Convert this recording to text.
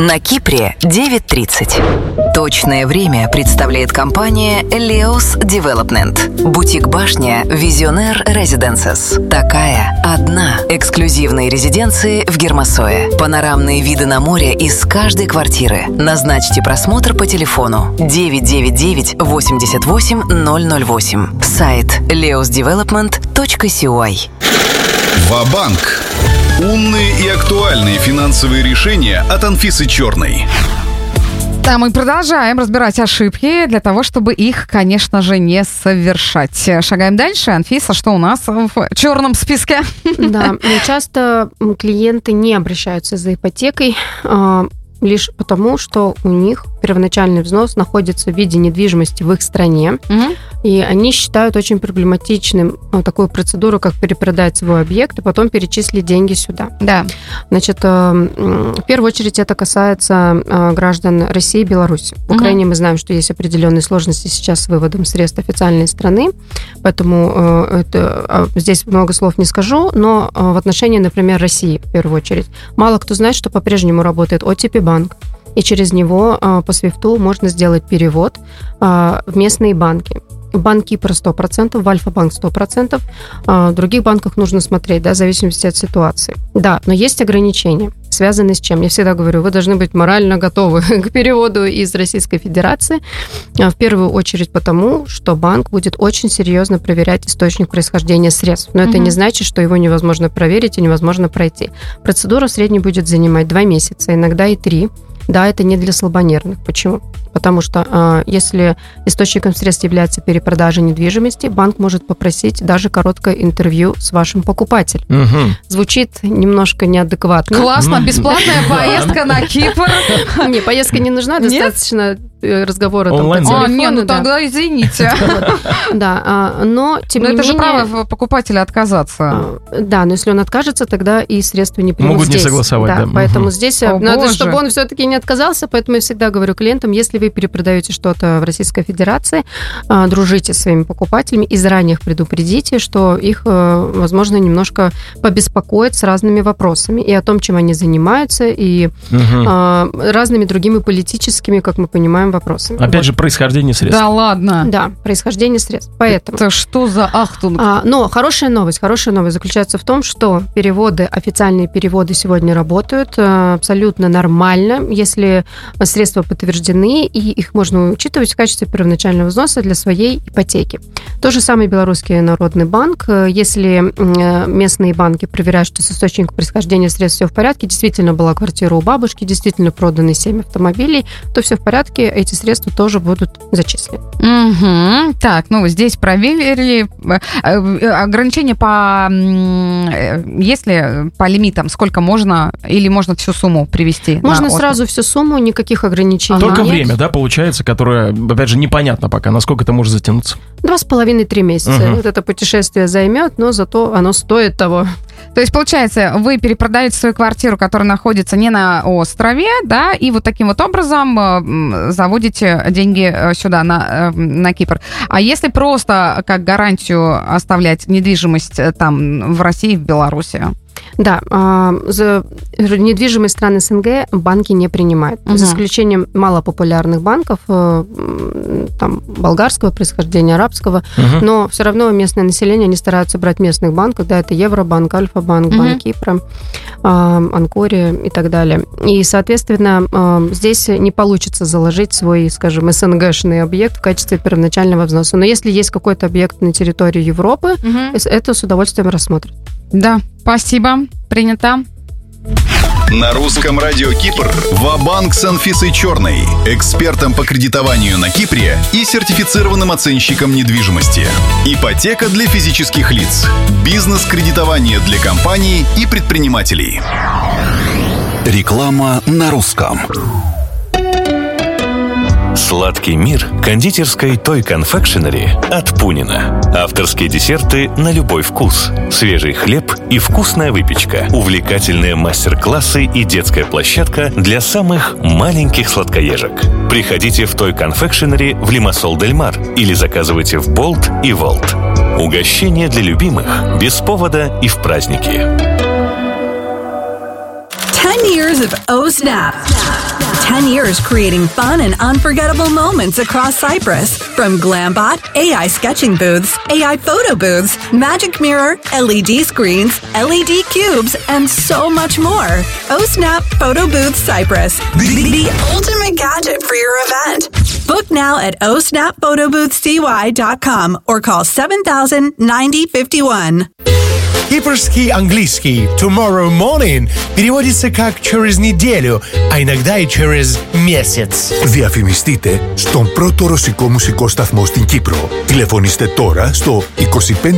На Кипре 9:30. Точное время представляет компания Leos Development. Бутик-башня Visionaire Residences. Такая одна. Эксклюзивные резиденции в Гермосое. Панорамные виды на море из каждой квартиры. Назначьте просмотр по телефону 999 88 008. Сайт leosdevelopment.cy. Ва-банк. Умные и актуальные финансовые решения от Анфисы Черной. Да, мы продолжаем разбирать ошибки для того, чтобы их, конечно же, не совершать. Шагаем дальше. Анфиса, что у нас в черном списке? Да, часто клиенты не обращаются за ипотекой лишь потому, что у них первоначальный взнос находится в виде недвижимости в их стране, и они считают очень проблематичным такую процедуру, как перепродать свой объект и потом перечислить деньги сюда. Да. Значит, в первую очередь это касается граждан России и Беларуси. В Украине мы знаем, что есть определенные сложности сейчас с выводом средств официальной страны, поэтому здесь много слов не скажу, но в отношении, например, России в первую очередь. Мало кто знает, что по-прежнему работает OTP-банк, и через него по Свифту можно сделать перевод в местные банки. Банк Кипра 100%, в Альфа-банк 100%. В других банках нужно смотреть, да, в зависимости от ситуации. Да, но есть ограничения, связанные с чем? Я всегда говорю, вы должны быть морально готовы к переводу из Российской Федерации. В первую очередь потому, что банк будет очень серьезно проверять источник происхождения средств. Но это не значит, что его невозможно проверить и невозможно пройти. Процедура в среднем будет занимать 2 месяца, иногда и 3. Да, это не для слабонервных. Почему? Потому что если источником средств является перепродажа недвижимости, банк может попросить даже короткое интервью с вашим покупателем. Звучит немножко неадекватно. Классно, бесплатная поездка на Кипр. Не, поездка не нужна, достаточно разговора там по телефону. Не, ну тогда извините. Да, но тем не менее... это же право покупателя отказаться. Да, но если он откажется, тогда и средства не примут могут здесь. Не согласовать, да. Поэтому здесь надо, чтобы он все-таки не отказался, поэтому я всегда говорю клиентам, если вы перепродаете что-то в Российской Федерации, дружите с своими покупателями и заранее их предупредите, что их, возможно, немножко побеспокоит с разными вопросами и о том, чем они занимаются, и разными другими политическими, как мы понимаем, вопросами. Опять же, происхождение средств. Да ладно. Да, происхождение средств. Поэтому. Это что за ахтунг? Но хорошая новость заключается в том, что официальные переводы сегодня работают абсолютно нормально, если средства подтверждены, и их можно учитывать в качестве первоначального взноса для своей ипотеки. То же самое Белорусский народный банк. Если местные банки проверяют, что с источником происхождения средств все в порядке, действительно была квартира у бабушки, действительно проданы 7 автомобилей, то все в порядке, эти средства тоже будут зачислены. Так, здесь проверили. Ограничения если по лимитам, сколько можно, или можно всю сумму привести? Можно сразу всю сумму, никаких ограничений. Только время, да, получается, которое, опять же, непонятно пока, насколько это может затянуться. 2,5-3 месяца. Вот это путешествие займет, но зато оно стоит того. То есть, получается, вы перепродаете свою квартиру, которая находится не на острове, да, и вот таким вот образом заводите деньги сюда, на Кипр. А если просто как гарантию оставлять недвижимость там в России, в Беларуси? Да, за недвижимость стран СНГ банки не принимают. За исключением малопопулярных банков, там, болгарского происхождения, арабского, но все равно местное население, они стараются брать местных банков, да, это Евробанк, Альфа-банк, Банк Кипра, Анкори и так далее. И, соответственно, здесь не получится заложить свой, скажем, СНГшный объект в качестве первоначального взноса. Но если есть какой-то объект на территории Европы, это с удовольствием рассмотрят. Да, спасибо. Принято. На русском радио Кипр «Ва-банк» с Анфисой Черной, экспертом по кредитованию на Кипре и сертифицированным оценщиком недвижимости. Ипотека для физических лиц, бизнес-кредитование для компаний и предпринимателей. Реклама на русском. Сладкий мир кондитерской Toy Confectionery от Пунина. Авторские десерты на любой вкус. Свежий хлеб и вкусная выпечка. Увлекательные мастер-классы и детская площадка для самых маленьких сладкоежек. Приходите в Toy Confectionery в Лимассол-дель-Мар или заказывайте в Болт и Волт. Угощение для любимых без повода и в праздники. years of OSNAP. 10 years creating fun and unforgettable moments across Cyprus. From Glambot, AI sketching booths, AI photo booths, magic mirror, LED screens, LED cubes, and so much more. OSNAP Photo Booth Cyprus. The ultimate gadget for your event. Book now at osnappphotoboothcy.com or call 7000-9051. Кипрский английский tomorrow morning переводится как «через неделю», а иногда и «через месяц». Διαφημιστείτε στον πρώτο ρωσικό μουσικό σταθμό στην Κύπρο. Τηλεφωνήστε τώρα στο 25